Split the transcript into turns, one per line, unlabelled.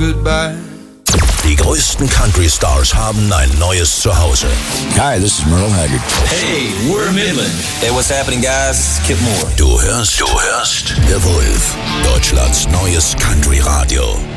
goodbye.
Die größten Country-Stars haben ein neues Zuhause.
Hi, this is Merle Haggard.
Hey, we're Midland.
Hey, what's happening, guys? It's Kip Moore.
Du hörst The Wolf, Deutschlands neues Country-Radio.